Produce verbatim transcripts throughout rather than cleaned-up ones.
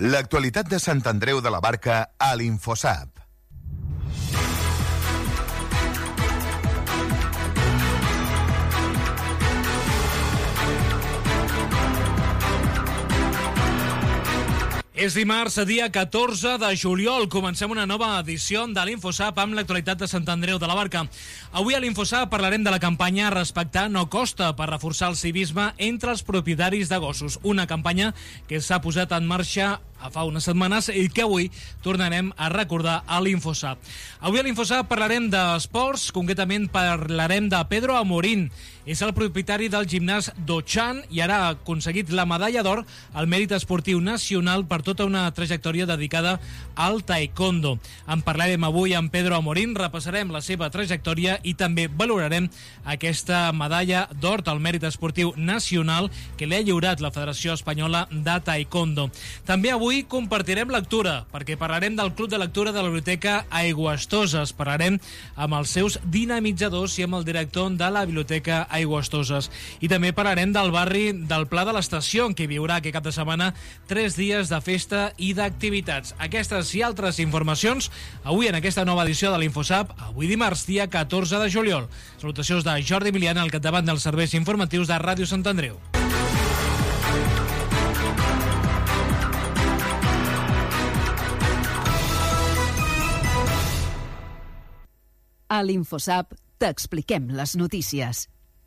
L'actualitat de Sant Andreu de la Barca a l'Infosap. És dimarts, dia catorze de juliol. Comencem una nova edició de l'Infosap amb l'actualitat de Sant Andreu de la Barca. Avui a l'Infosap parlarem de la campanya Respectar no costa per reforçar el civisme entre els propietaris de gossos. Una campanya que s'ha posat en marxa a fa unes setmanes i que avui tornarem a recordar a l'Infosap. Avui a l'Infosap parlarem d'esports, concretament parlarem de Pedro Amorín. És el propietari del gimnàs Dochan i ara ha aconseguit la medalla d'or al mèrit esportiu nacional per tota una trajectòria dedicada al taekwondo. En parlarem avui amb Pedro Amorín, repassarem la seva trajectòria i també valorarem aquesta medalla d'or al mèrit esportiu nacional que li ha lliurat la Federació Espanyola de Taekwondo. També avui compartirem lectura, perquè parlarem del Club de Lectura de la Biblioteca Aigüestoses. Parlarem amb els seus dinamitzadors i amb el director de la Biblioteca Aigüestoses. I també parlarem del barri del Pla de l'Estació, en què viurà aquest cap de setmana tres dies de festa i d'activitats. Aquestes i altres informacions avui en aquesta nova edició de l'Infosap, avui dimarts, dia catorze de juliol. Salutacions de Jordi Emiliana al capdavant dels serveis informatius de Ràdio Sant Andreu. A l'Infosap t'expliquem les notícies.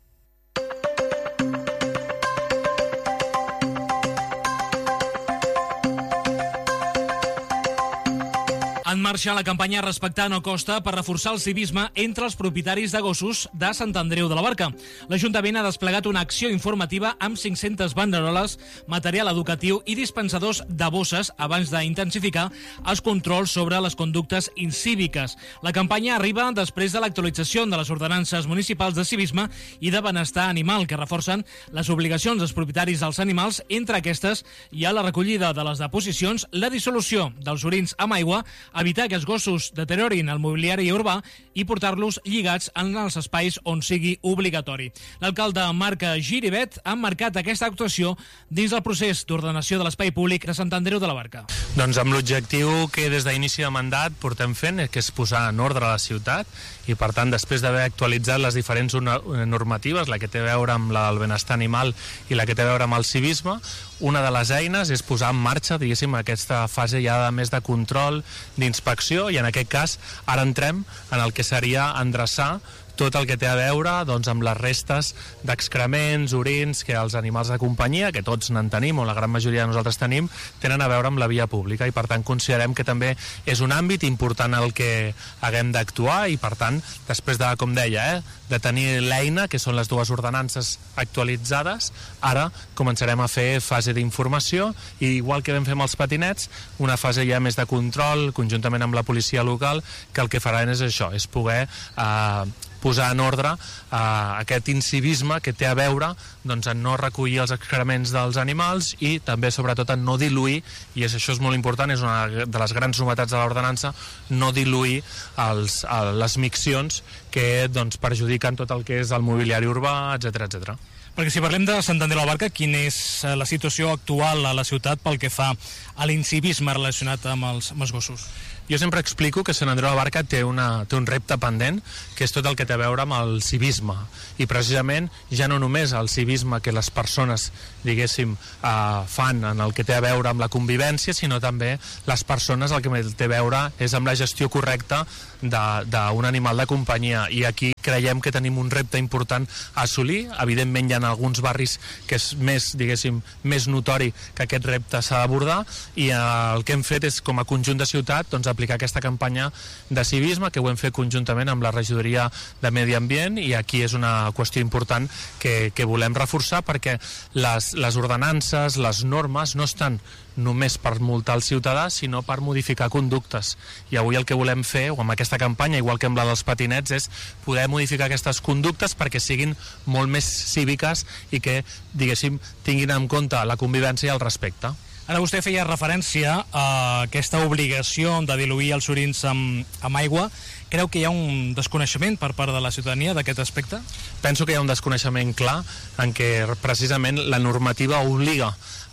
En marxa la campanya Respectar no costa per reforçar el civisme entre els propietaris de gossos de Sant Andreu de la Barca. L'Ajuntament ha desplegat una acció informativa amb cinc-centes banderoles, material educatiu i dispensadors de bosses abans d'intensificar els controls sobre les conductes incíviques. La campanya arriba després de l'actualització de les ordenances municipals de civisme i de benestar animal que reforcen les obligacions dels propietaris dels animals. Entre aquestes hi ha la recollida de les deposicions, la dissolució dels orins amb aigua, evitar que els gossos deteriorin el mobiliari urbà i portar-los lligats en els espais on sigui obligatori. L'alcalde Marc Giribet ha marcat aquesta actuació dins del procés d'ordenació de l'espai públic de Sant Andreu de la Barca. Doncs amb l'objectiu que des d'inici de mandat portem fent, que és posar en ordre la ciutat, i per tant després d'haver actualitzat les diferents normatives, la que té a veure amb la del benestar animal i la que té a veure amb el civisme, una de les eines és posar en marxa, diguéssim, aquesta fase ja de més de control, d'inspecció, i en aquest cas ara entrem en el que seria endreçar tot el que té a veure doncs, amb les restes d'excrements, orins, que els animals de companyia, que tots n'en tenim, o la gran majoria de nosaltres tenim, tenen a veure amb la via pública, i per tant considerem que també és un àmbit important el que haguem d'actuar, i per tant, després de, com deia, eh, de tenir l'eina, que són les dues ordenances actualitzades, ara començarem a fer fase d'informació, i igual que vam fer amb els patinets, una fase ja més de control, conjuntament amb la policia local, que el que faran és això, és poder eh, posar en ordre eh, aquest incivisme que té a veure doncs, en no recollir els excrements dels animals i també, sobretot, en no diluir, i és, això és molt important, és una de les grans novetats de l'ordenança, no diluir els, les miccions que doncs, perjudiquen tot el que és el mobiliari urbà, etcètera, etcètera. Perquè si parlem de Sant Andreu de la Barca, quina és la situació actual a la ciutat pel que fa a l'incivisme relacionat amb els, amb els gossos? Jo sempre explico que Sant Andreu de la Barca té, una, té un repte pendent, que és tot el que té a veure amb el civisme. I precisament ja no només el civisme que les persones, diguéssim, eh, fan en el que té a veure amb la convivència, sinó també les persones el que té a veure és amb la gestió correcta d'un animal de companyia. I aquí creiem que tenim un repte important a assolir. Evidentment hi ha alguns barris que és més, diguéssim, més notori que aquest repte s'ha d'abordar, i eh, el que hem fet és, com a conjunt de ciutat, doncs, aplicar aquesta campanya de civisme, que ho hem fet conjuntament amb la regidoria de Medi Ambient, i aquí és una qüestió important que, que volem reforçar, perquè les, les ordenances, les normes no estan només per multar el ciutadà, sinó per modificar conductes. I avui el que volem fer, o amb aquesta campanya, igual que amb la dels patinets, és poder modificar aquestes conductes perquè siguin molt més cíviques i que, diguéssim, tinguin en compte la convivència i el respecte. Ara vostè feia referència a aquesta obligació de diluir els orins amb, amb aigua, que Creu que hi ha un desconeixement per part de la ciutadania d'aquest aspecte? Penso que hi ha un desconeixement clar en què precisament la normativa obliga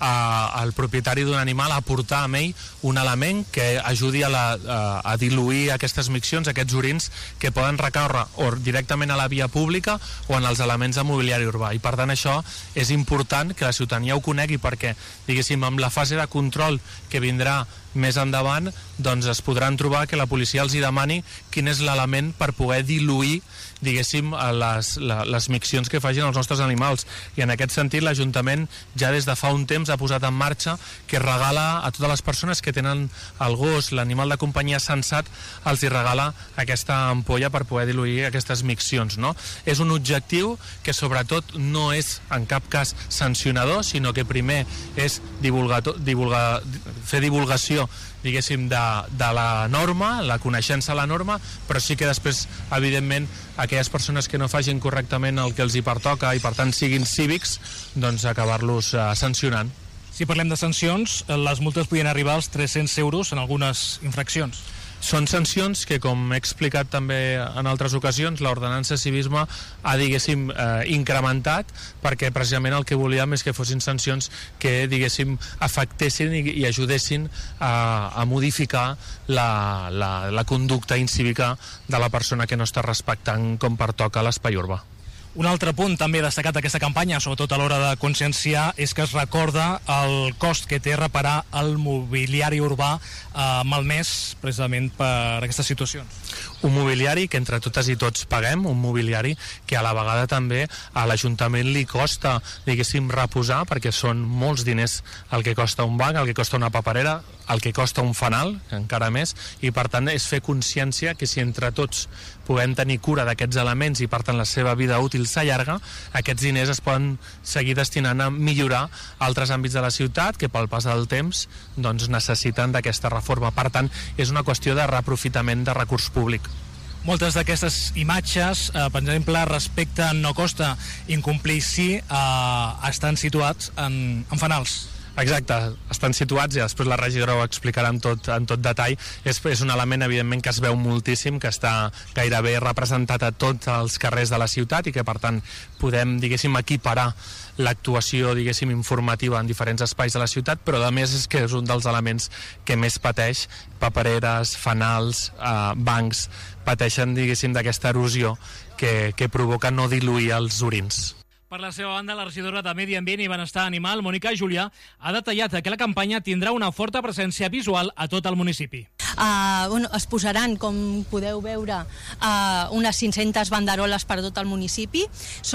a, al propietari d'un animal a portar amb ell un element que ajudi a, la, a, a diluir aquestes miccions, aquests orins que poden recaure o directament a la via pública o en els elements de mobiliari urbà. I per tant això és important que la ciutadania ho conegui perquè, diguéssim, amb la fase de control que vindrà més endavant, doncs es podran trobar que la policia els hi demani quin és l'element per poder diluir, diguéssim, les, les miccions que facin els nostres animals. I en aquest sentit l'Ajuntament ja des de fa un temps ha posat en marxa que regala a totes les persones que tenen el gos, l'animal de companyia sensat, els hi regala aquesta ampolla per poder diluir aquestes miccions, no? És un objectiu que sobretot no és en cap cas sancionador, sinó que primer és divulgar, divulgar, fer divulgació, diguéssim, de, de la norma, la coneixença a la norma, però sí que després, evidentment, aquelles persones que no facin correctament el que els hi pertoca i per tant siguin cívics, doncs acabar-los eh, sancionant. Si parlem de sancions, les multes podien arribar als tres-cents euros en algunes infraccions. Són sancions que, com he explicat també en altres ocasions, l'ordenança de civisme ha, diguéssim, eh, incrementat perquè precisament el que volíem és que fossin sancions que, diguéssim, afectessin i, i ajudessin a, a modificar la, la, la conducta incívica de la persona que no està respectant com pertoca l'espai urbà. Un altre punt també destacat d'aquesta campanya, sobretot a l'hora de conscienciar, és que es recorda el cost que té reparar el mobiliari urbà eh, malmès precisament per aquestes situacions. Un mobiliari que entre totes i tots paguem, un mobiliari que a la vegada també a l'Ajuntament li costa, diguéssim, reposar, perquè són molts diners el que costa un banc, el que costa una paperera, el que costa un fanal, encara més, i per tant és fer consciència que si entre tots puguem tenir cura d'aquests elements i per tant la seva vida útil s'allarga, aquests diners es poden seguir destinant a millorar altres àmbits de la ciutat que pel pas del temps doncs, necessiten d'aquesta reforma. Per tant, és una qüestió de reaprofitament de recurs públic. Moltes d'aquestes imatges, eh, per exemple, respecte a no costa incomplir sí, eh, estan situats en, en fanals. Exacte, estan situats i després la regidora ho explicarà en tot, en tot detall. És, és un element, evidentment, que es veu moltíssim, que està gairebé representat a tots els carrers de la ciutat i que, per tant, podem, diguéssim, equiparar l'actuació, diguéssim, informativa en diferents espais de la ciutat, però a més és que és un dels elements que més pateix. Papereres, fanals, eh, bancs, pateixen, diguéssim, d'aquesta erosió que, que provoca no diluir els orins. Per la seva banda, la regidora de Medi Ambient i Benestar Animal, Mònica Julià, ha detallat que la campanya tindrà una forta presència visual a tot el municipi. Uh, bueno, es posaran, com podeu veure, uh, unes cinc-centes banderoles per tot el municipi.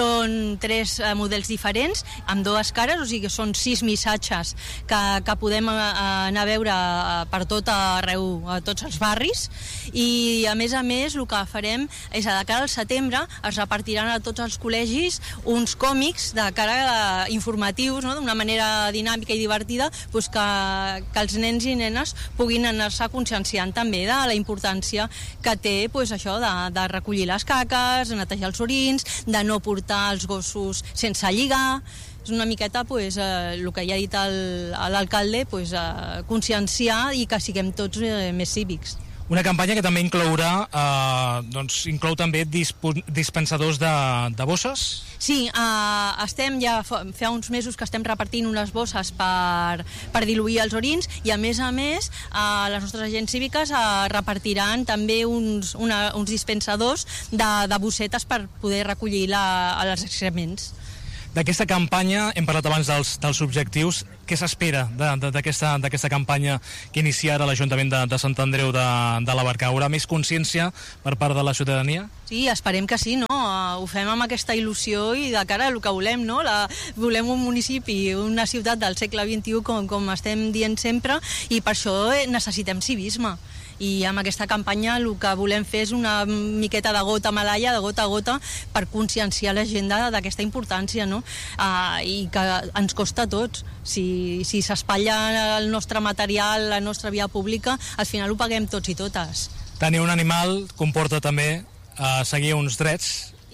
Són tres uh, models diferents, amb dues cares, o sigui que són sis missatges que, que podem uh, anar a veure uh, per tot arreu, a tots els barris. I, a més a més, el que farem és que de cara al setembre es repartiran a tots els col·legis uns còmics de cara a informatius, no? D'una manera dinàmica i divertida, pues que, que els nens i nenes puguin anar-se conscienciant també de la importància que té pues, això de, de recollir les caques, de netejar els orins, de no portar els gossos sense lligar. És una miqueta pues, eh, el que ja ha dit l'alcalde, pues, eh, conscienciar i que siguem tots eh, més cívics. Una campanya que també inclourà, eh, doncs, inclou també dispensadors de, de bosses? Sí, eh, estem ja fa, fa uns mesos que estem repartint unes bosses per, per diluir els orins i a més a més eh, les nostres agents cíviques eh, repartiran també uns, una, uns dispensadors de, de bossetes per poder recollir la, els excrements. D'aquesta campanya, hem parlat abans dels, dels objectius, què s'espera d'aquesta campanya que inicia ara l'Ajuntament de, de Sant Andreu de, de la Barca? Haurà més consciència per part de la ciutadania? Sí, esperem que sí, no? Ho fem amb aquesta il·lusió i de cara al que volem, no? La, volem un municipi, una ciutat del segle vint-i-u, com, com estem dient sempre, i per això necessitem civisme. I amb aquesta campanya el que volem fer és una miqueta de gota malaia, de gota a gota, per conscienciar la gent d'aquesta importància, no? Uh, i que ens costa a tots. Si, si s'espatlla el nostre material, la nostra via pública, al final ho paguem tots i totes. Tenir un animal comporta també uh, seguir uns drets.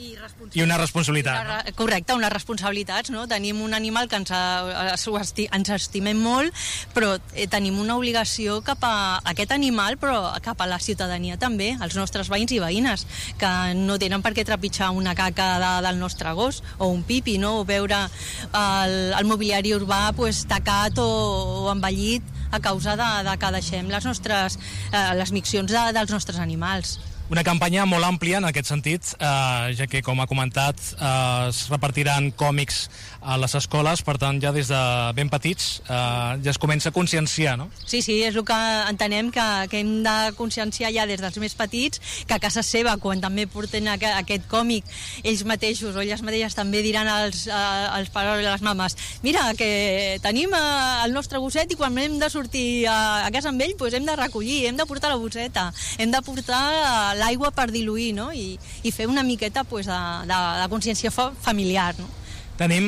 I, I una responsabilitat. Una, no? Correcte, unes responsabilitats, no? Tenim un animal que ens, a, ens estimem molt, però eh, tenim una obligació cap a aquest animal, però cap a la ciutadania també, els nostres veïns i veïnes, que no tenen per què trepitjar una caca de, del nostre gos, o un pipi, no? O veure el, el mobiliari urbà pues, tacat o, o envellit a causa de, de que deixem les nostres, eh, les miccions de, dels nostres animals. Una campanya molt àmplia en aquest sentit, eh, ja que, com ha comentat, eh, es repartiran còmics a les escoles, per tant, ja des de ben petits eh, ja es comença a conscienciar, no? Sí, sí, és el que entenem, que, que hem de conscienciar ja des dels més petits, que a casa seva, quan també porten aquest, aquest còmic, ells mateixos o elles mateixes també diran als, als pares i les mames, mira, que tenim el nostre gosset i quan hem de sortir a, a casa amb ell, pues hem de recollir, hem de portar la bosseta, hem de portar l'aigua per diluir, no? I, i fer una miqueta pues, de, de, de consciència familiar, no? Tenim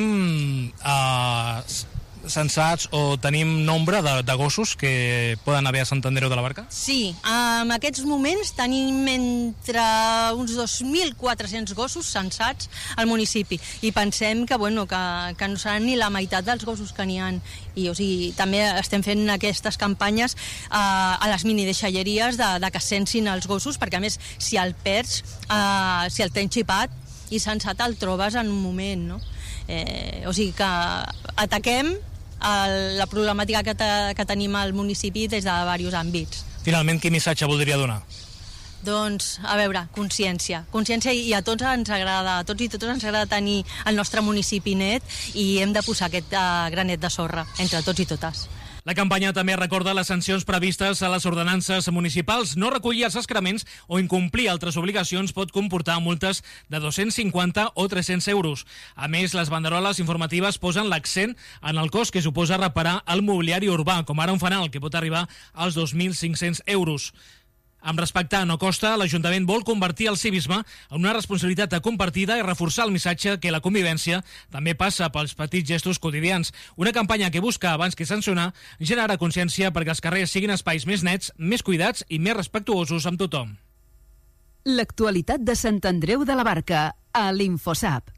eh, censats o tenim nombre de, de gossos que poden haver a Sant Andreu de la Barca? Sí, en aquests moments tenim entre uns dos mil quatre-cents gossos censats al municipi i pensem que, bueno, que, que no seran ni la meitat dels gossos que n'hi ha. I, o sigui, també estem fent aquestes campanyes eh, a les minideixalleries de, de que sensin els gossos, perquè a més, si el perds, eh, si el tens xipat i censat el trobes en un moment, no? Eh, o sigui que ataquem el, la problemàtica que, te, que tenim al municipi des de diversos àmbits. Finalment, quin missatge voldria donar? Doncs, a veure, consciència. Consciència i a tots ens agrada, a tots i totes ens agrada tenir el nostre municipi net i hem de posar aquest uh, granet de sorra entre tots i totes. La campanya també recorda les sancions previstes a les ordenances municipals. No recollir els excrements o incomplir altres obligacions pot comportar multes de dos-cents cinquanta o tres-cents euros. A més, les banderoles informatives posen l'accent en el cost que suposa reparar el mobiliari urbà, com ara un fanal, que pot arribar als dos mil cinc-cents euros. Amb respectar no costa, l'Ajuntament vol convertir el civisme en una responsabilitat compartida i reforçar el missatge que la convivència també passa pels petits gestos quotidians. Una campanya que busca, abans que sancionar, generar consciència perquè els carrers siguin espais més nets, més cuidats i més respectuosos amb tothom. L'actualitat de Sant Andreu de la Barca, a l'Infosap.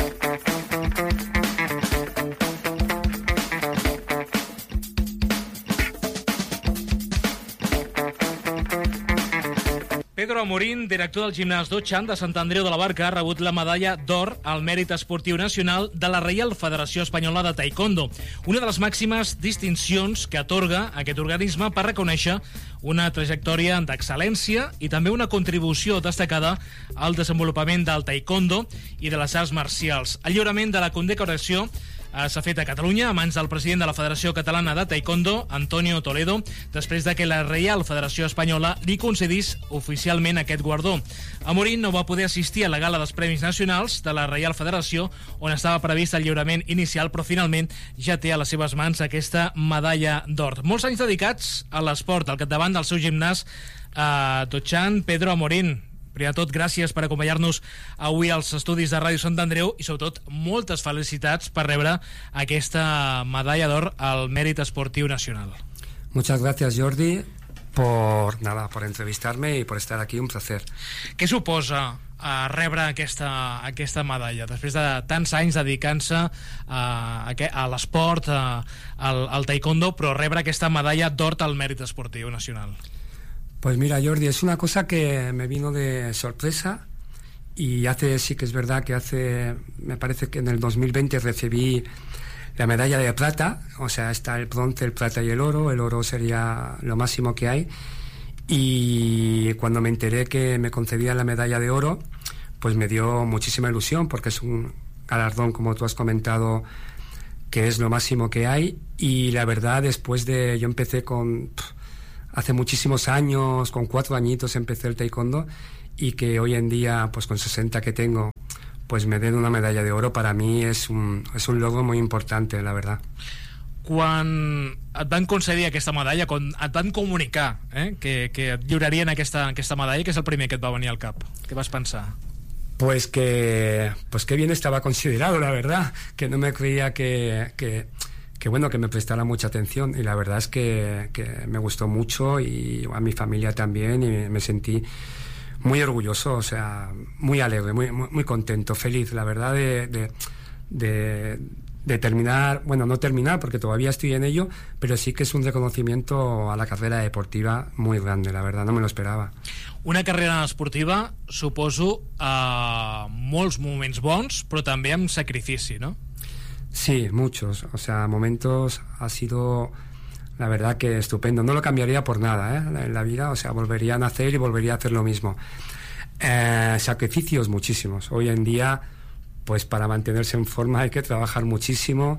Pedro Amorín, director del gimnàs Dochan de Sant Andreu de la Barca, ha rebut la medalla d'or al Mèrit Esportiu Nacional de la Reial Federació Espanyola de Taekwondo, una de les màximes distincions que atorga aquest organisme per reconèixer una trajectòria d'excel·lència i també una contribució destacada al desenvolupament del taekwondo i de les arts marcials. El lliurament de la condecoració s'ha fet a Catalunya a mans del president de la Federació Catalana de Taekwondo, Antonio Toledo, després de que la Reial Federació Espanyola li concedís oficialment aquest guardó. Amorín no va poder assistir a la gala dels Premis Nacionals de la Reial Federació, on estava previst el lliurament inicial, però finalment ja té a les seves mans aquesta medalla d'or. Molts anys dedicats a l'esport, al capdavant del seu gimnàs a Dochan. Pedro Amorín, primer de tot, gràcies per acompanyar-nos avui als estudis de Ràdio Sant Andreu i, sobretot, moltes felicitats per rebre aquesta medalla d'or al Mèrit Esportiu Nacional. Muchas gracias, Jordi, por nada, por entrevistarme y por estar aquí, un placer. Què suposa a rebre aquesta, aquesta medalla després de tants anys dedicant-se a, a l'esport, al, al taekwondo, però rebre aquesta medalla d'or al Mèrit Esportiu Nacional? Pues mira, Jordi, es una cosa que me vino de sorpresa y hace, sí que es verdad que hace, me parece que en el dos mil veinte recibí la medalla de plata, o sea, está el bronce, el plata y el oro. El oro sería lo máximo que hay, y cuando me enteré que me concedían la medalla de oro, pues me dio muchísima ilusión, porque es un galardón, como tú has comentado, que es lo máximo que hay. Y la verdad, después de, yo empecé con pff, hace muchísimos años, con cuatro añitos empecé el taekwondo, y que hoy en día, pues con sesenta que tengo, pues me den una medalla de oro, para mí es un, es un logro muy importante, la verdad. Quan et van concedir aquesta medalla, quan et van comunicar eh, que, que et lliurarien aquesta, aquesta medalla, què és el primer que et va venir al cap? Què vas pensar? Pues que, pues que bien estaba considerado, la verdad, que no me creía que... que que bueno, que me prestara mucha atención, y la verdad es que, que me gustó mucho, y a mi familia también, y me sentí muy orgulloso, o sea, muy alegre, muy, muy, muy contento, feliz, la verdad, de, de, de, de terminar, bueno, no terminar porque todavía estoy en ello, pero sí que es un reconocimiento a la carrera deportiva muy grande, la verdad, no me lo esperaba. Una carrera esportiva, suposo, a molts moments bons, però també amb sacrifici, ¿no? Sí, muchos, o sea, momentos ha sido, la verdad que estupendo, no lo cambiaría por nada, ¿eh? En la vida, o sea, volvería a nacer y volvería a hacer lo mismo. Eh, sacrificios muchísimos, hoy en día, pues para mantenerse en forma hay que trabajar muchísimo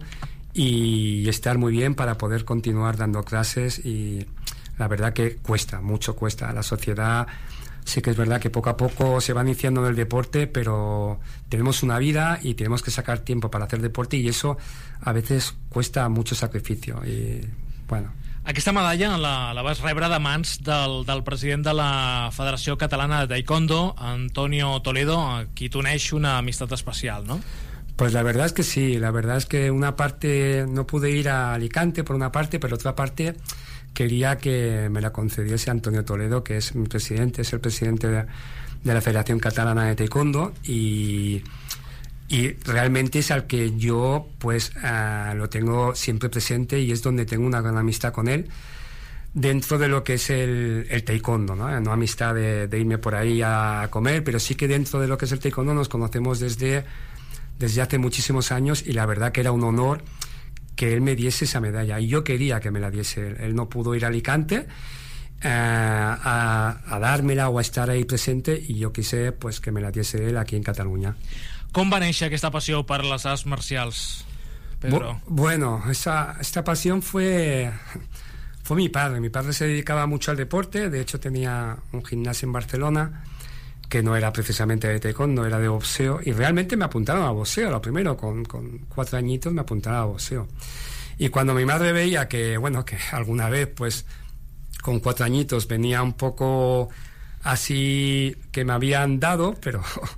y estar muy bien para poder continuar dando clases, y la verdad que cuesta, mucho cuesta. La sociedad sí que es verdad que poco a poco se va iniciando en el deporte, pero tenemos una vida y tenemos que sacar tiempo para hacer deporte, y eso a veces cuesta mucho sacrificio. Y bueno, aquesta medalla la, la vas rebre de mans del, del president de la Federació Catalana de Taekwondo, Antonio Toledo, a qui t'uneix una amistat especial, ¿no? Pues la verdad es que sí, la verdad es que una parte no pude ir a Alicante por una parte, pero otra parte quería que me la concediese Antonio Toledo, que es mi presidente, es el presidente de, de la Federación Catalana de Taekwondo, y, y realmente es al que yo pues uh, lo tengo siempre presente, y es donde tengo una gran amistad con él dentro de lo que es el, el taekwondo, ¿no? No amistad de, de irme por ahí a comer, pero sí que dentro de lo que es el taekwondo nos conocemos desde, desde hace muchísimos años, y la verdad que era un honor que él me diese esa medalla, y yo quería que me la diese él. Él no pudo ir a Alicante eh, a, a dármela o a estar ahí presente, y yo quise pues que me la diese él aquí en Cataluña. Com va néixer aquesta passió per les arts marcials, Pedro? Bu bueno, esa, esta pasión fue, fue mi padre. Mi padre se dedicaba mucho al deporte, de hecho tenía un gimnasio en Barcelona que no era precisamente de taekwondo, era de boxeo, y realmente me apuntaron a boxeo, lo primero, con, con cuatro añitos me apuntaron a boxeo. Y cuando mi madre veía que, bueno, que alguna vez, pues, con cuatro añitos venía un poco así, que me habían dado, pero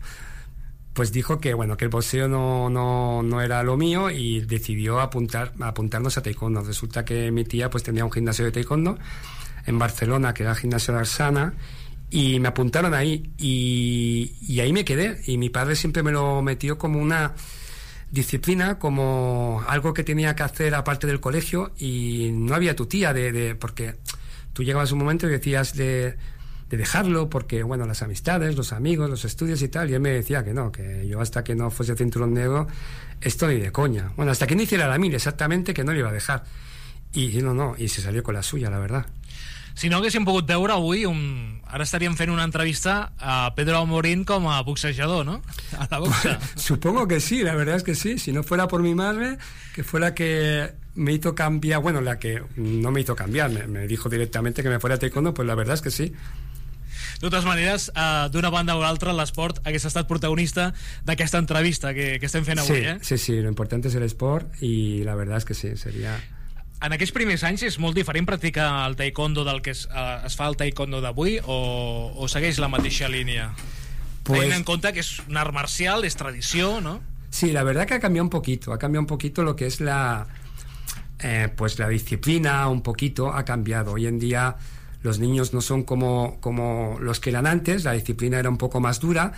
pues dijo que, bueno, que el boxeo no, no, no era lo mío, y decidió apuntar, apuntarnos a taekwondo. Resulta que mi tía, pues, tenía un gimnasio de taekwondo en Barcelona, que era el gimnasio de Arsana, y me apuntaron ahí, y, y ahí me quedé, y mi padre siempre me lo metió como una disciplina, como algo que tenía que hacer aparte del colegio, y no había tu tía de, de porque tú llegabas un momento y decías de, de dejarlo, porque bueno, las amistades, los amigos, los estudios y tal, y él me decía que no, que yo hasta que no fuese cinturón negro, esto ni de coña, bueno, hasta que no hiciera la mil exactamente, que no le iba a dejar, y, y no, no, y se salió con la suya, la verdad. Si no haguéssim pogut veure avui, un... ara estaríem fent una entrevista a Pedro Amorín com a boxejador, ¿no? A la boxa. Supongo que sí, la verdad es que sí. Si no fuera por mi madre, que fue la que me hizo cambiar, bueno, la que no me hizo cambiar, me, me dijo directamente que me fuera a taekwondo, pues la verdad es que sí. De totes maneres, uh, d'una banda o l'altra, l'esport hagués estat protagonista d'aquesta entrevista que, que estem fent avui, sí, eh? Sí, sí, lo importante es el sport, y la verdad es que sí, sería... En aquests primers anys és molt diferent practicar el taekwondo del que es, uh, es fa el taekwondo d'avui, o, o segueix la mateixa línia? Pues... Tenint en cuenta que es un art marcial, es tradició, ¿no? Sí, la verdad que ha cambiado un poquito, ha cambiado un poquito lo que es la... Eh, pues la disciplina, un poquito, ha cambiado. Hoy en día los niños no son como, como los que eran antes, la disciplina era un poco más dura,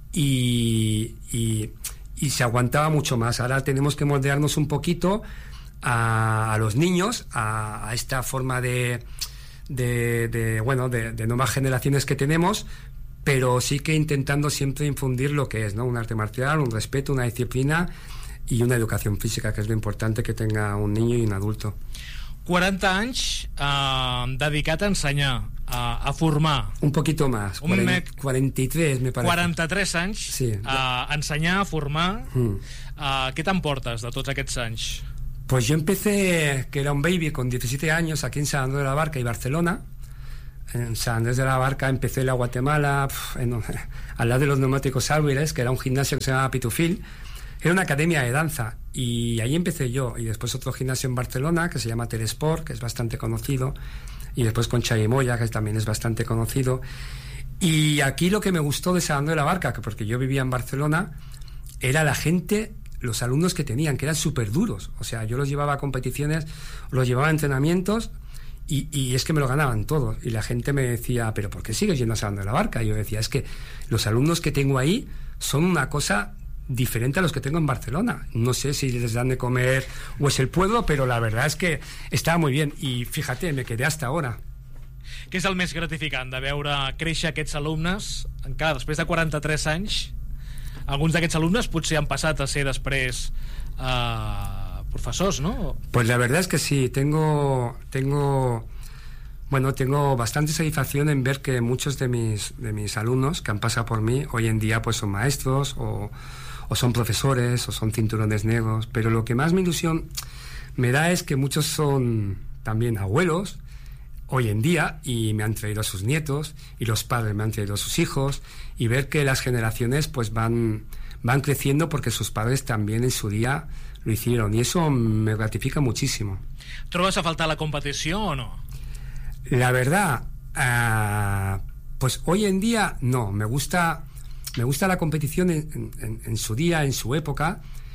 y, y, y se aguantaba mucho más. Ahora tenemos que moldearnos un poquito a, a los niños, a, a esta forma de, de, de bueno, de, de nuevas generaciones que tenemos, pero sí que intentando siempre infundir lo que es, ¿no? Un arte marcial, un respeto, una disciplina y una educación física, que es lo importante que tenga un niño y un adulto. quaranta anys eh, dedicat a ensenyar, a, a formar. Un poquito más, un cuarenta, cuarenta y tres me parece. quaranta-tres anys, sí. a ensenyar, a formar. Mm. Uh, què t'emportes de tots aquests anys? Pues yo empecé, que era un baby, con diecisiete años, aquí en Sant Andrés de la Barca y Barcelona. En Sant Andrés de la Barca empecé en la Guatemala, en, al lado de los neumáticos Álvarez, que era un gimnasio que se llamaba Pitufil. Era una academia de danza, y ahí empecé yo. Y después otro gimnasio en Barcelona, que se llama Telesport, que es bastante conocido. Y después con Xavi Moya, que también es bastante conocido. Y aquí lo que me gustó de Sant Andrés de la Barca, que porque yo vivía en Barcelona, era la gente, los alumnos que tenían, que eran súper duros. O sea, yo los llevaba a competiciones, los llevaba a entrenamientos, Y, y es que me lo ganaban todo. Y la gente me decía, ¿pero por qué sigues yendo al Salón de la Barca? Y yo decía, es que los alumnos que tengo ahí son una cosa diferente a los que tengo en Barcelona. No sé si les dan de comer o es el pueblo, pero la verdad es que estaba muy bien. Y fíjate, me quedé hasta ahora. Què és el més gratificant de veure créixer aquests alumnes, encara després de quaranta-tres anys? Alguns d'aquests alumnes potser han passat a ser després eh, profesors, ¿no? Pues la verdad es que sí, tengo tengo bueno, tengo bastante satisfacción en ver que muchos de mis de mis alumnos que han pasado por mí hoy en día pues son maestros o, o son profesores o son cinturones negros, pero lo que más me ilusión me da es que muchos son también abuelos hoy en día y me han traído a sus nietos y los padres me han traído a sus hijos, y ver que las generaciones pues van van creciendo porque sus padres también en su día lo hicieron, y eso me gratifica muchísimo. ¿Trobes a faltar la competición o no? La verdad, uh, pues hoy en día no, me gusta me gusta la competición en, en, en su día, en su época.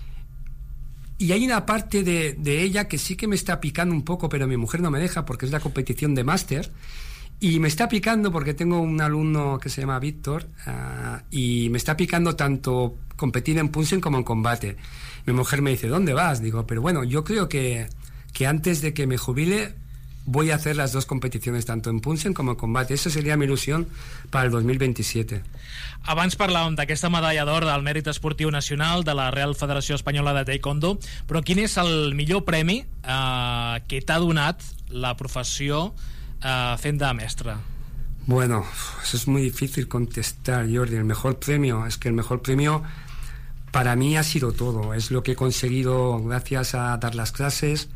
Y hay una parte de, de ella que sí que me está picando un poco, pero mi mujer no me deja porque es la competición de máster. Y me está picando porque tengo un alumno que se llama Víctor uh, y me está picando tanto competir en punching como en combate. Mi mujer me dice, ¿dónde vas? Digo, pero bueno, yo creo que, que antes de que me jubile voy a hacer las dos competiciones, tanto en punching como en combate. Esa sería mi ilusión para el dos mil veintisiete. Abans parlàvem d'aquesta medalla d'or del Mèrit Esportiu Nacional de la Real Federació Espanyola de Taekwondo, però quin és el millor premi eh, que t'ha donat la professió eh, fent de mestre? Bueno, eso es muy difícil contestar, Jordi. El mejor premio, es que el mejor premio para mí ha sido todo. Es lo que he conseguido gracias a dar las clases,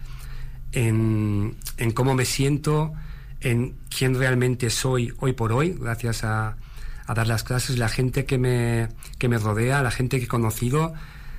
en, en cómo me siento, en quién realmente soy hoy por hoy, gracias a, a dar las clases, la gente que me, que me rodea, la gente que he conocido.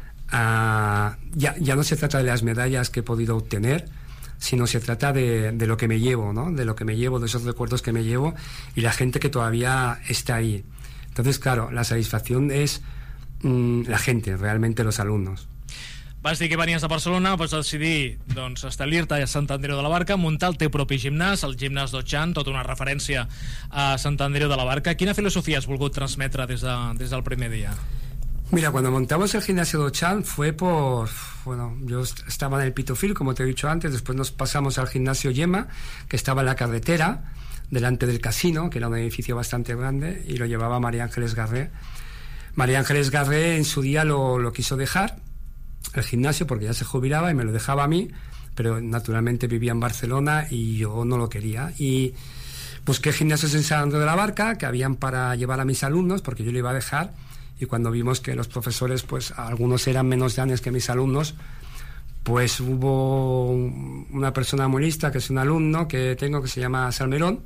Uh, ya, ya no se trata de las medallas que he podido obtener, sino se trata de, de lo que me llevo, ¿no? De lo que me llevo, de esos recuerdos que me llevo y la gente que todavía está ahí. Entonces, claro, la satisfacción es mmm, la gente, realmente los alumnos. Vas dir que venies de Barcelona, vas decidir doncs, establir-te a Sant Andreu de la Barca, muntar el teu propi gimnàs, el gimnàs d'Otxan, tota una referència a Sant Andreu de la Barca. Quina filosofia has volgut transmetre des, de, des del primer dia? Mira, cuando montamos el gimnasio de Otxan fue por... Bueno, yo estaba en el Pitofil, como te he dicho antes, después nos pasamos al gimnasio Yema, que estaba en la carretera, delante del casino, que era un edificio bastante grande, y lo llevaba María Ángeles Garré. María Ángeles Garré en su día lo, lo quiso dejar, el gimnasio, porque ya se jubilaba y me lo dejaba a mí, pero naturalmente vivía en Barcelona y yo no lo quería. Y busqué gimnasios en Sant Andreu de la Barca que habían para llevar a mis alumnos, porque yo lo iba a dejar, y cuando vimos que los profesores, pues algunos eran menos grandes que mis alumnos, pues hubo una persona muy lista, que es un alumno que tengo, que se llama Salmerón,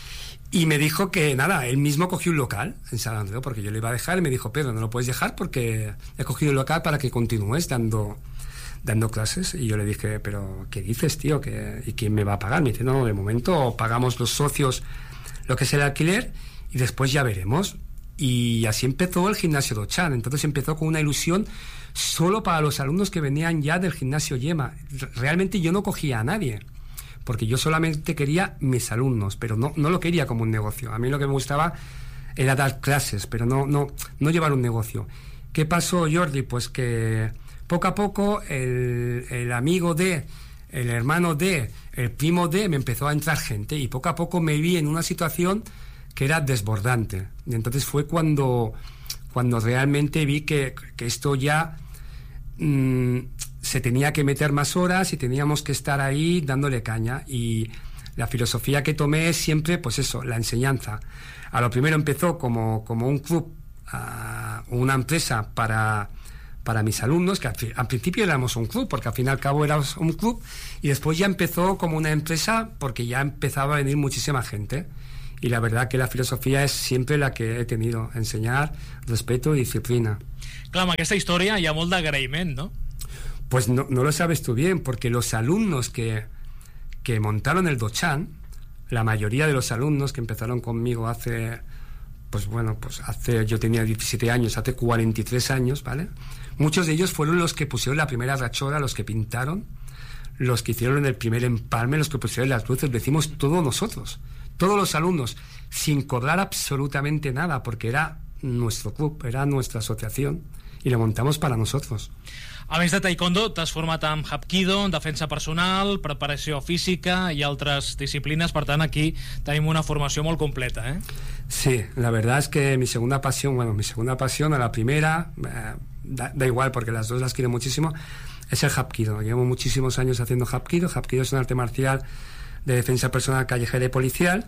y me dijo que nada, él mismo cogió un local en Sant Andreu, porque yo le iba a dejar, y me dijo, Pedro, no lo puedes dejar porque he cogido un local para que continúes dando, dando clases. Y yo le dije, pero ¿qué dices, tío? ¿Qué, ¿Y quién me va a pagar? Me dice, no, de momento pagamos los socios lo que es el alquiler y después ya veremos. Y así empezó el gimnasio de Otxan. Entonces empezó con una ilusión solo para los alumnos que venían ya del gimnasio Yema. Realmente yo no cogía a nadie, porque yo solamente quería mis alumnos, pero no, no lo quería como un negocio. A mí lo que me gustaba era dar clases, pero no, no, no llevar un negocio. ¿Qué pasó, Jordi? Pues que poco a poco el, el amigo de, el hermano de, el primo de, me empezó a entrar gente, y poco a poco me vi en una situación que era desbordante. Y entonces fue cuando, cuando realmente vi que, que esto ya... Mmm, se tenía que meter más horas y teníamos que estar ahí dándole caña. Y la filosofía que tomé es siempre, pues eso, la enseñanza. A lo primero empezó como, como un club, uh, una empresa para, para mis alumnos, que al, al principio éramos un club, porque al fin y al cabo éramos un club, y después ya empezó como una empresa porque ya empezaba a venir muchísima gente. Y la verdad que la filosofía es siempre la que he tenido, enseñar, respeto y disciplina. Clar, amb aquesta història hi ha molt d'agraïment, no? Pues no, no lo sabes tú bien, porque los alumnos que, que montaron el Dochan, la mayoría de los alumnos que empezaron conmigo hace, pues bueno, pues hace, yo tenía diecisiete años, hace cuarenta y tres años, ¿vale? Muchos de ellos fueron los que pusieron la primera rachora, los que pintaron, los que hicieron el primer empalme, los que pusieron las luces, lo hicimos todos nosotros, todos los alumnos, sin cobrar absolutamente nada, porque era nuestro club, era nuestra asociación, y lo montamos para nosotros. A més de taekwondo, t'has format amb hapkido, en defensa personal, preparació física y otras disciplinas, per tant aquí tenim una formació molt completa, ¿eh? Sí, la verdad es que mi segunda pasión, bueno, mi segunda pasión a la primera, eh, da, da igual porque las dos las quiero muchísimo, es el hapkido. Llevo muchísimos años haciendo hapkido. Hapkido es un arte marcial de defensa personal callejera y policial,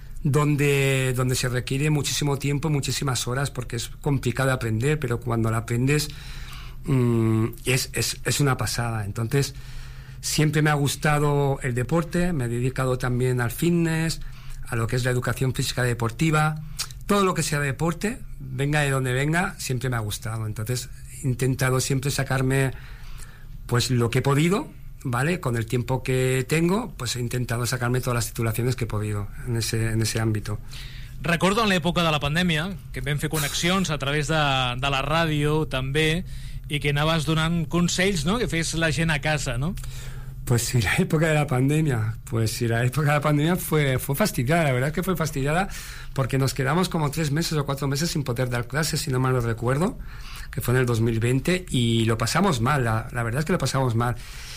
donde, donde se requiere muchísimo tiempo, muchísimas horas, porque es complicado de aprender, pero cuando lo aprendes mmm, es, es, es una pasada. Entonces, siempre me ha gustado el deporte, me he dedicado también al fitness, a lo que es la educación física deportiva. Todo lo que sea deporte, venga de donde venga, siempre me ha gustado. Entonces, he intentado siempre sacarme pues lo que he podido, ¿vale? Con el tiempo que tengo, pues he intentado sacarme todas las titulaciones que he podido en ese, en ese ámbito. Recordo en l'època de la pandèmia que vam fer connexions a través de, de la ràdio també, i que anaves donant consells, ¿no?, que fes la gent a casa, ¿no? Pues sí, la época de la pandemia, pues sí, la época de la pandemia fue, fue fastidiada, la verdad que fue fastidiada porque nos quedamos como tres meses o cuatro meses sin poder dar clases, si no mal lo recuerdo, que fue en el dos mil veinte, y lo pasamos mal, la, la verdad es que lo pasamos mal.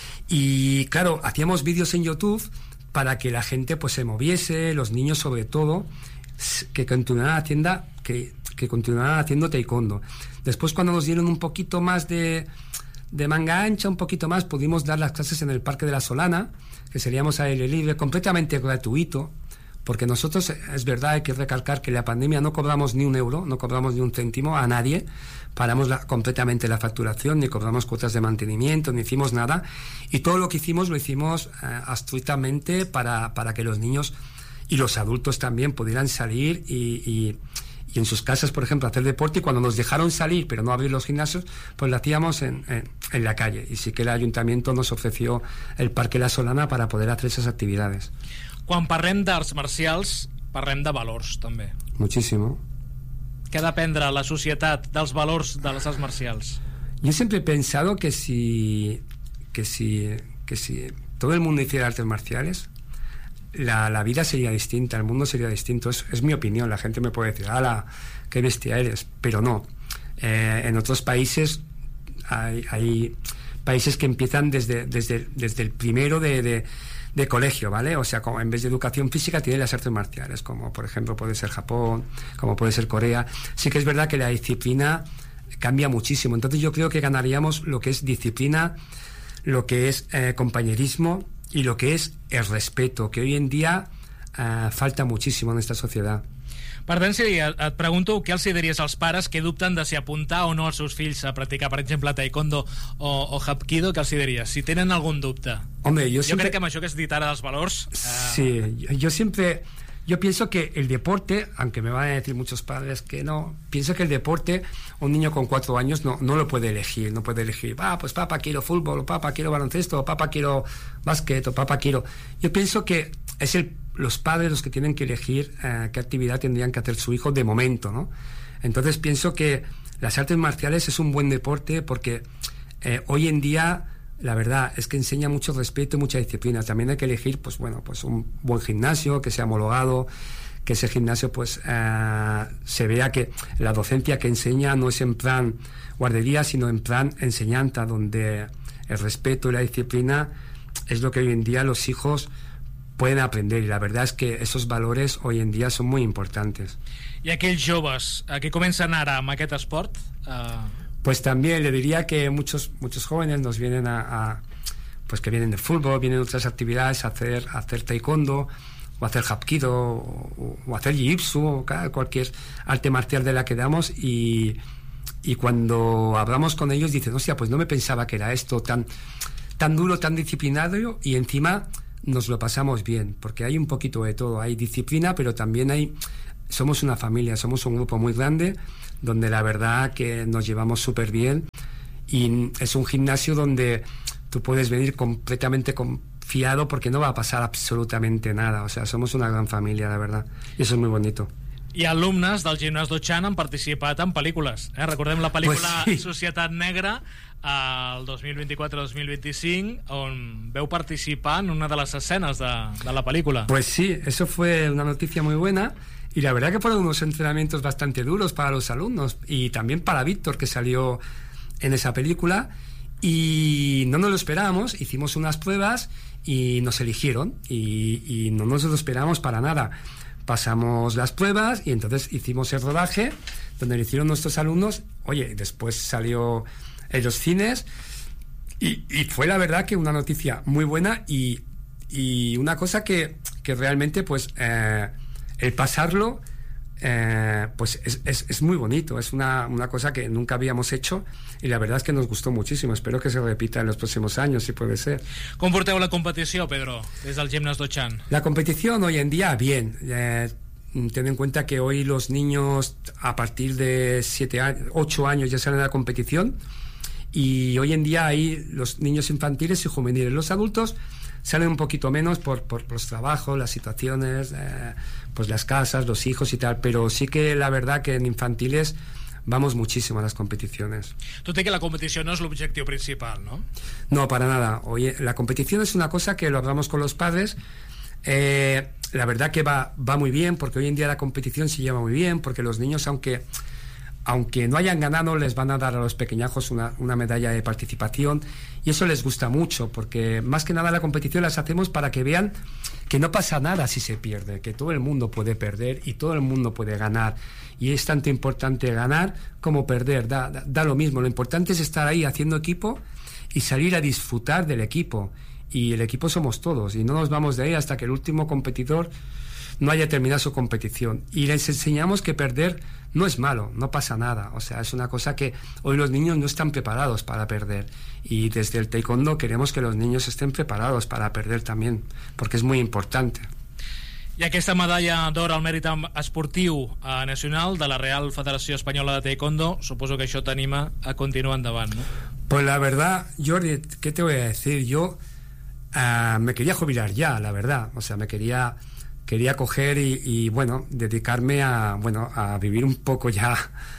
Y claro, hacíamos vídeos en YouTube para que la gente pues se moviese, los niños sobre todo, que continuaran haciendo, que, que continuaran haciendo taekwondo. Después, cuando nos dieron un poquito más de... de manga ancha, un poquito más, pudimos dar las clases en el Parque de la Solana, que seríamos a aire libre, completamente gratuito, porque nosotros, es verdad, hay que recalcar que en la pandemia no cobramos ni un euro, no cobramos ni un céntimo a nadie, paramos la, completamente la facturación, ni cobramos cuotas de mantenimiento, ni hicimos nada, y todo lo que hicimos lo hicimos eh, gratuitamente para, para que los niños y los adultos también pudieran salir y... y y en sus casas, por ejemplo, hacer deporte, y cuando nos dejaron salir, pero no abrir los gimnasios, pues lo hacíamos en, en, en la calle, y sí que el ayuntamiento nos ofreció el Parque La Solana para poder hacer esas actividades. Quan parlem d'arts marcials, parlem de valors, també. Muchísimo. Què ha d'aprendre la societat dels valors de les arts marcials? Yo siempre he pensado que si, que si, que si todo el mundo hiciera artes marciales, La, la vida sería distinta, el mundo sería distinto. Es, es mi opinión. La gente me puede decir, ¡hala, qué bestia eres! Pero no. Eh, en otros países hay, hay países que empiezan desde, desde, desde el primero de, de, de colegio, ¿vale? O sea, como en vez de educación física tienen las artes marciales, como por ejemplo puede ser Japón, como puede ser Corea. Sí que es verdad que la disciplina cambia muchísimo. Entonces yo creo que ganaríamos lo que es disciplina, lo que es eh, compañerismo, y lo que es el respeto, que hoy en día uh, falta muchísimo en esta sociedad. Per tant, si et pregunto què els diries als pares que dubten de si apuntar o no els seus fills a practicar, per exemple, taekwondo o, o hapkido, què els diries? Si tenen algun dubte. Hombre, yo, yo siempre... crec que amb això que has dit ara dels valors... Uh... Sí, yo siempre... Yo pienso que el deporte, aunque me van a decir muchos padres que no, pienso que el deporte, un niño con cuatro años no, no lo puede elegir, no puede elegir, ah, pues papá quiero fútbol, o papá quiero baloncesto, o papá quiero básquet, o papá quiero... Yo pienso que es el, los padres los que tienen que elegir eh, qué actividad tendrían que hacer su hijo de momento, ¿no? Entonces pienso que las artes marciales es un buen deporte porque eh, hoy en día... La verdad es que enseña mucho respeto y mucha disciplina. También hay que elegir, pues bueno, pues un buen gimnasio que sea homologado, que ese gimnasio pues eh, se vea que la docencia que enseña no es en plan guardería, sino en plan enseñanza, donde el respeto y la disciplina es lo que hoy en día los hijos pueden aprender. Y la verdad es que esos valores hoy en día son muy importantes. I aquells joves eh, que comencen ara amb aquest esport... Eh... Pues también le diría que muchos muchos jóvenes nos vienen a, a pues que vienen de fútbol, vienen de otras actividades a hacer a hacer taekwondo o a hacer hapkido o, o hacer jiu-jitsu o cualquier arte marcial de la que damos, y, y cuando hablamos con ellos dicen, hostia, pues no me pensaba que era esto tan tan duro, tan disciplinado, y encima nos lo pasamos bien, porque hay un poquito de todo, hay disciplina, pero también hay, somos una familia, somos un grupo muy grande, donde la verdad que nos llevamos súper bien, y es un gimnasio donde tú puedes venir completamente confiado porque no va a pasar absolutamente nada. O sea, somos una gran familia, la verdad, y eso es muy bonito. I alumnes del gimnàs d'Otxan han participat en pel·lícules, eh? Recordem la pel·lícula pues sí. Societat Negra, el dos mil vint-i-quatre dos mil vint-i-cinc, on veu participar en una de las escenas de, de la película. Pues sí, eso fue una noticia muy buena, y la verdad que fueron unos entrenamientos bastante duros para los alumnos y también para Víctor, que salió en esa película, y no nos lo esperábamos. Hicimos unas pruebas y nos eligieron, y, y no nos lo esperábamos para nada. Pasamos las pruebas y entonces hicimos el rodaje donde lo hicieron nuestros alumnos. Oye, después salió en los cines y, y fue la verdad que una noticia muy buena, y, y una cosa que, que realmente pues eh, el pasarlo eh, pues es, es, es muy bonito. Es una, una cosa que nunca habíamos hecho y la verdad es que nos gustó muchísimo. Espero que se repita en los próximos años, si puede ser. Com porteu la competició, Pedro, des del Gimnàs d'Otxan? La competición hoy en día, bien. Eh, ten en cuenta que hoy los niños a partir de siete años, ocho años ya salen a la competición, y hoy en día hay los niños infantiles y juveniles. Los adultos salen un poquito menos por, por, por los trabajos, las situaciones, eh, pues las casas, los hijos y tal, pero sí que la verdad que en infantiles vamos muchísimo a las competiciones. Tú te que la competición no es el objetivo principal, ¿no? No, para nada. Oye, la competición es una cosa que lo hablamos con los padres. Eh, la verdad que va, va muy bien, porque hoy en día la competición se lleva muy bien, porque los niños, aunque aunque no hayan ganado, les van a dar a los pequeñajos una, una medalla de participación, y eso les gusta mucho, porque más que nada la competición las hacemos para que vean que no pasa nada si se pierde, que todo el mundo puede perder y todo el mundo puede ganar, y es tanto importante ganar como perder, da, da, da lo mismo. Lo importante es estar ahí haciendo equipo y salir a disfrutar del equipo, y el equipo somos todos, y no nos vamos de ahí hasta que el último competidor no haya terminado su competición. Y les enseñamos que perder no es malo, no pasa nada. O sea, es una cosa que hoy los niños no están preparados para perder. Y desde el taekwondo queremos que los niños estén preparados para perder también, porque es muy importante. I aquesta medalla d'or al mèrit esportiu eh, nacional de la Real Federació Espanyola de Taekwondo, suposo que això t'anima a continuar endavant, ¿no? Pues la verdad, Jordi, ¿qué te voy a decir? Yo uh, me quería jubilar ya, la verdad. O sea, me quería... quería coger y, y bueno, dedicarme a, bueno, a vivir un poco ya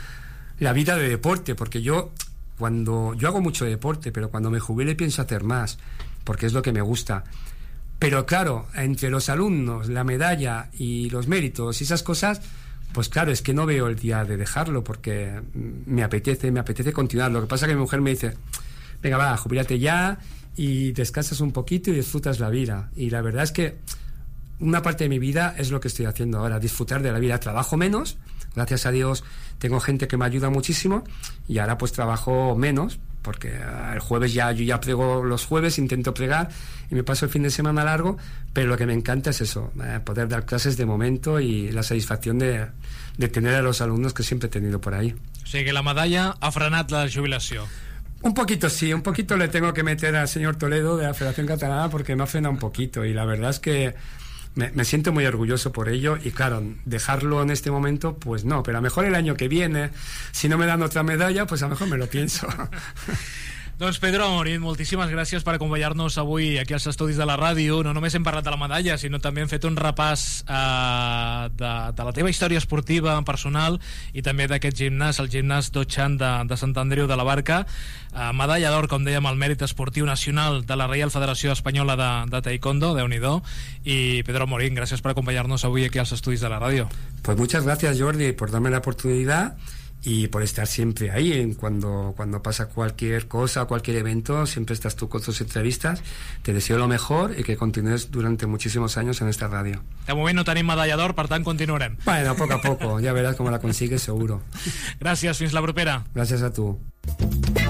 la vida de deporte, porque yo cuando yo hago mucho deporte, pero cuando me jubile pienso hacer más, porque es lo que me gusta. Pero claro, entre los alumnos, la medalla y los méritos y esas cosas, pues claro, es que no veo el día de dejarlo, porque me apetece, me apetece continuar. Lo que pasa es que mi mujer me dice, venga, va, jubílate ya y descansas un poquito y disfrutas la vida. Y la verdad es que una parte de mi vida es lo que estoy haciendo ahora, disfrutar de la vida. Trabajo menos, gracias a Dios tengo gente que me ayuda muchísimo, y ahora pues trabajo menos, porque el jueves ya, yo ya prego los jueves, intento pregar y me paso el fin de semana largo, pero lo que me encanta es eso, eh, poder dar clases de momento y la satisfacción de, de tener a los alumnos que siempre he tenido por ahí. O sigui que la medalla ha frenat la jubilació. Un poquito sí, un poquito le tengo que meter al señor Toledo de la Federación Catalana, porque me ha frenado un poquito, y la verdad es que Me, me siento muy orgulloso por ello, y claro, dejarlo en este momento, pues no, pero a lo mejor el año que viene, si no me dan otra medalla, pues a lo mejor me lo pienso. Doncs Pedro Amorín, moltíssimes gràcies per acompanyar-nos avui aquí als estudis de la ràdio. No només hem parlat de la medalla, sinó també hem fet un repàs eh, de, de la teva història esportiva personal, i també d'aquest gimnàs, el Gimnàs d'Otxan de, de Sant Andreu de la Barca. Eh, medalla d'or, com dèiem, al mèrit esportiu nacional de la Reial Federació Espanyola de, de Taekwondo, Déu-n'hi-do. I Pedro Amorín, gràcies per acompanyar-nos avui aquí als estudis de la ràdio. Pues muchas gracias, Jordi, por darme la oportunidad y por estar siempre ahí. En cuando, cuando pasa cualquier cosa, cualquier evento, siempre estás tú con tus entrevistas. Te deseo lo mejor y que continúes durante muchísimos años en esta radio. De moment no tenim medalla d'or, per tant continuarem. Bueno, poco a poco, ya verás cómo la consigues seguro. Gràcies, fins la propera. Gracias a tu.